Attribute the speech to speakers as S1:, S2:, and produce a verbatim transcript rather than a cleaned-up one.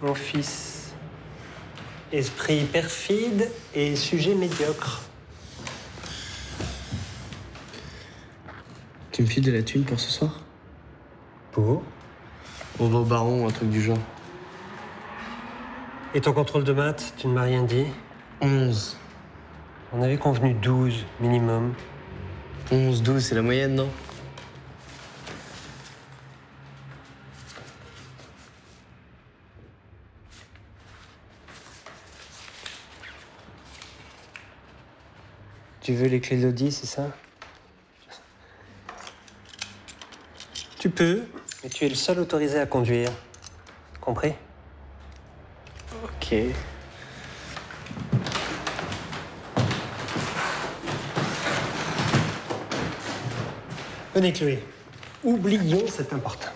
S1: mon fils. Esprit perfide et sujet médiocre.
S2: Tu me files de la thune pour ce soir?
S1: Pour?
S2: On va au baron, un truc du genre.
S1: Et ton contrôle de maths, tu ne m'as rien dit?
S2: onze.
S1: On avait convenu douze, minimum.
S2: onze, douze, c'est la moyenne, non?
S1: Tu veux les clés d'Audi, c'est ça? Tu peux, mais tu es le seul autorisé à conduire. Compris?
S2: Ok.
S1: Venez, Chloé. Oublions cette importance.